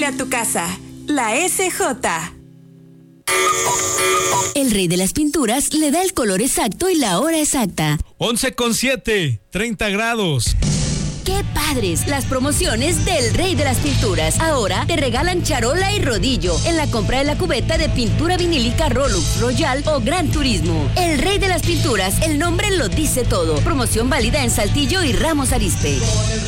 a tu casa. La SJ. El rey de las pinturas le da el color exacto y la hora exacta. 11:07, 30 grados. ¡Qué padres! Las promociones del Rey de las Pinturas. Ahora te regalan charola y rodillo en la compra de la cubeta de pintura vinílica Rolux, Royal o Gran Turismo. El Rey de las Pinturas, el nombre lo dice todo. Promoción válida en Saltillo y Ramos Arizpe.